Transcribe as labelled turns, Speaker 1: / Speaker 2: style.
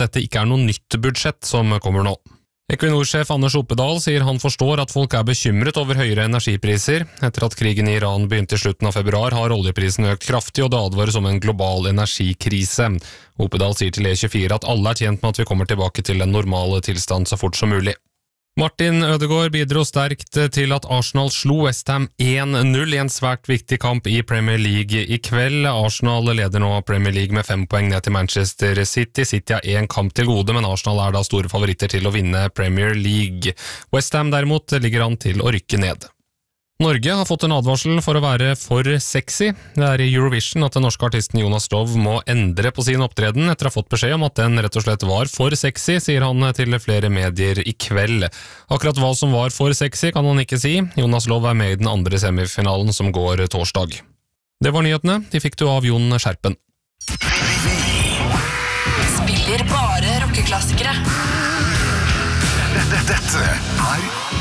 Speaker 1: at dette ikke noe nytt budsjett som kommer nå. Equinor-sjef Anders Opedal sier han forstår at folk bekymret over høyere energipriser. Etter at krigen i Iran begynte I slutten av februar har oljeprisen økt kraftig, og det advares om en global energikrise. Opedal sier til E24 at alle tjent med at vi kommer tilbake til den normale tilstand så fort som mulig. Martin Ødegaard bidro sterkt til at Arsenal slo West Ham 1-0 I en svært viktig kamp I Premier League I kveld. Arsenal leder nå Premier League med 5 poeng ned til Manchester City. City har 1 kamp til gode, men Arsenal da store favoritter til å vinne Premier League. West Ham derimot ligger an til å rykke ned. Norge har fått en advarsel for å være for sexy. Det I Eurovision at den norske artisten Jonas Love må endre på sin opptreden etter å ha fått beskjed om at den rett og slett var for sexy, sier han til flere medier I kveld. Akkurat hva som var for sexy kan han ikke si. Jonas Love med I den andre semifinalen som går torsdag. Det var nyhetene. De fikk du av Jon Skjerpen.
Speaker 2: Spiller bare rockeklassikere.
Speaker 3: Dette